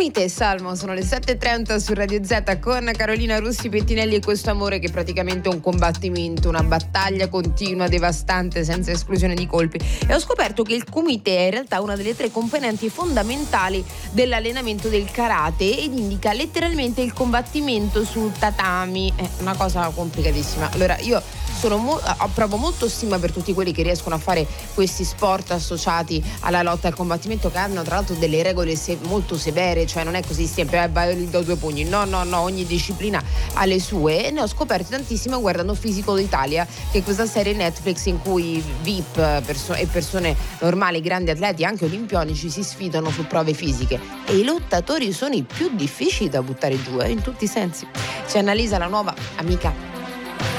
Kumite e Salmo, sono le 7:30 su Radio Z con Carolina Russi Pettinelli, e questo amore che praticamente è un combattimento, una battaglia continua, devastante, senza esclusione di colpi. E ho scoperto che il Kumite è in realtà una delle 3 componenti fondamentali dell'allenamento del karate ed indica letteralmente il combattimento sul tatami. È una cosa complicatissima. Allora io provo molto stima per tutti quelli che riescono a fare questi sport associati alla lotta al combattimento, che hanno tra l'altro delle regole molto severe, cioè non è così sempre vai do 2 pugni, no, ogni disciplina ha le sue, e ne ho scoperte tantissime guardando Fisico d'Italia, che è questa serie Netflix in cui VIP e persone normali, grandi atleti, anche olimpionici, si sfidano su prove fisiche, e i lottatori sono i più difficili da buttare giù, in tutti i sensi. Ci analizza la nuova amica